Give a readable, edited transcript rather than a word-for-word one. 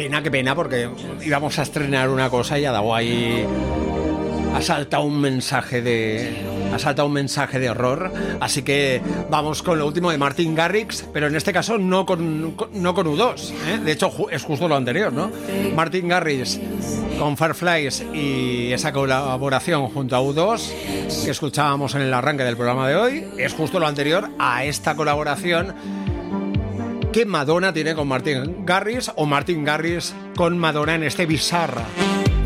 qué pena, porque íbamos a estrenar una cosa y ha dado ahí... Ha saltado un mensaje de horror. Así que vamos con lo último de Martin Garrix, pero en este caso no con U2, ¿eh? De hecho es justo lo anterior, ¿no? Martin Garrix con Fireflies y esa colaboración junto a U2 que escuchábamos en el arranque del programa de hoy es justo lo anterior a esta colaboración que Madonna tiene con Martin Garrix, o Martin Garrix con Madonna en este Bizarra.